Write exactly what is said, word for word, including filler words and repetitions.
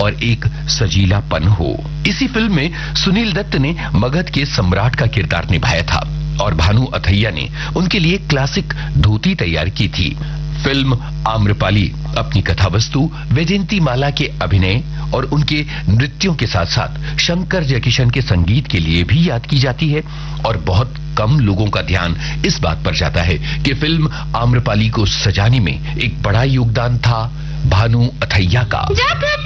और एक सजीलापन हो। इसी फिल्म में सुनील दत्त ने मगध के सम्राट का किरदार निभाया था और भानु अथैया ने उनके लिए क्लासिक धोती तैयार की थी। फिल्म आम्रपाली अपनी कथावस्तु वैजयंती माला के अभिनय और उनके नृत्यों के साथ साथ शंकर जयकिशन के संगीत के लिए भी याद की जाती है और बहुत कम लोगों का ध्यान इस बात पर जाता है कि फिल्म आम्रपाली को सजाने में एक बड़ा योगदान था भानु अथैया का।